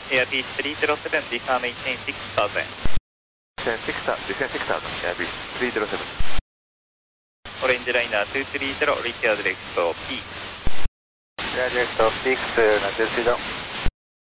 Airbus 307, disarm 186,000. 16000, Airbus 307. Orange Liner 230, reach direct P. Direct peak to 230.